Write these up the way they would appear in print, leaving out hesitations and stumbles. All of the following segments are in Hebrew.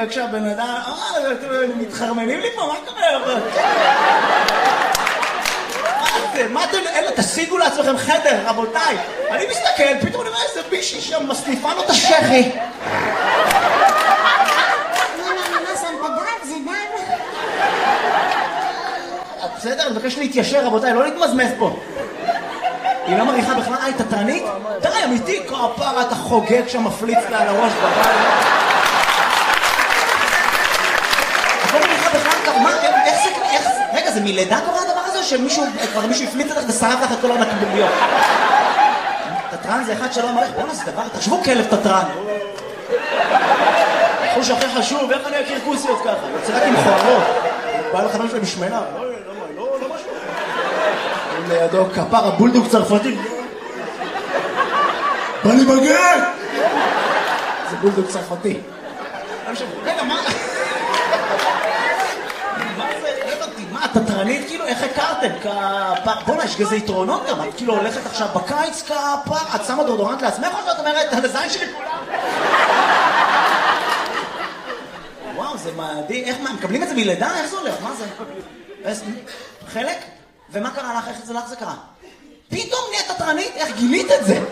וכשהבן אדם, מתחרמנים לי פה, מה קורה? מה אתם, אלה, תשיגו לעצמכם חדר, רבותיי. אני מסתכל, פתאום אני רואה איזה מישהי שם מסניפה לו את השכי. בסדר, אני מבקש להתיישר, רבותיי, לא להתמזמז פה. היא לא מריחה בכלל, היא תתרנית? תראה, אמיתי, כפרה, אתה חוגג שם, מפליץ לה על הראש בבית. את לא מריחה בכלל, מה, איך, רגע, זה מלידה קורה הדבר הזה, שמישהו, כבר מישהו הפליץ לך ושרף לך את כל הנקבוביות? תתרן זה אחד שלא מריח, בואו זה דבר, תחשבו כלב תתרן. חוש הכי חשוב, איך אני אכיר כוסיות ככה? יוצא רק עם חוערות. בא לחברים שלי בשמנה, לא משהו. לידו כפר הבולדוג צרפתי. בא לי בגן! זה בולדוג צרפתי. רגע, מה? מה זה? מה, תתרנית? כאילו, איך הכרתם? בוא'נה, יש כזה יתרונות גם. את כאילו הולכת עכשיו בקיץ כפר, את שמה דורדורנט לעצמך או שאת אומרת, הזין שלי כולם? וואו, זה מדהים. איך, מה, מקבלים את זה מלידה? איך זה הולך? מה זה? חלק? ומה קרה לך? איך זה לך זה קרה? פתאום נהיית תתרנית? איך גילית את זה?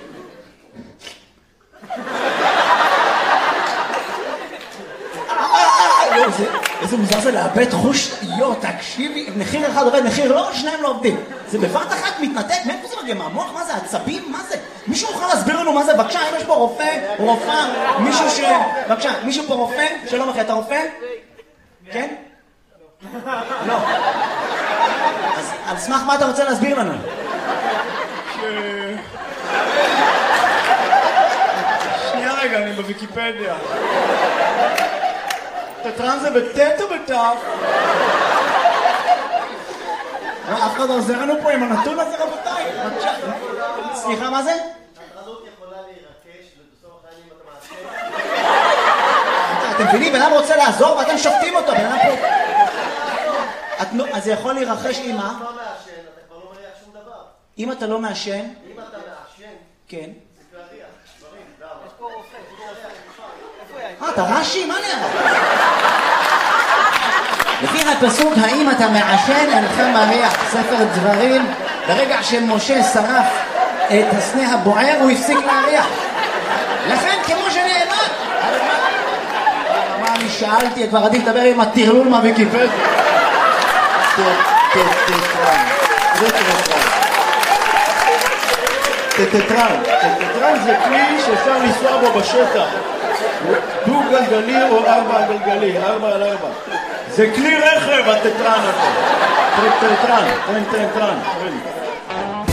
איזה מוזר זה לאבד חוש, תקשיבי, מחיר אחד עובד, מחיר לא, שניים לא עובדים. זה בבת אחת מתנתק, מאיפה זה מגיע? מהמוח? מה זה? עצבים? מה זה? מישהו יכול להסביר לנו מה זה? בבקשה, אם יש פה רופא, רופאה, מישהו ש... בבקשה, מישהו פה רופא? שלום אחי, אתה רופא? כן? לא. אז על סמך מה אתה רוצה להסביר לנו? שנייה רגע, אני בוויקיפדיה. תתרן זה בטט או בטף? אף אחד עוזר לנו פה עם הנתון הזה, רבותיי. סליחה, מה זה? התרנות יכולה להירקש ובסוף החיים אתה מעשה. אתם מבינים, בן אדם רוצה לעזור ואתם שופטים אותו, בן אדם פה... אז זה יכול להירחש עם מה? אם אתה לא מעשן, אתה כבר לא מריח שום דבר. אם אתה לא מעשן... אם אתה מעשן... כן. זה להריח, דברים, למה? יש פה רופא, אתה רש"י? מה נראה? לפי הפסוק, האם אתה מעשן אינך מריח, ספר דברים, ברגע שמשה שרף את הסנה הבוער, הוא הפסיק להריח. לכן, כמו שנאמר, מה אני שאלתי, כבר עדיף לדבר עם הטרלול מהוויקיפדיה. טטרן זה כלי שאפשר לנסוע בו בשטח. דו גלגלי או 4 גלגלי, 4 על 4. זה כלי רכב, הטטרן הזה. טטרן.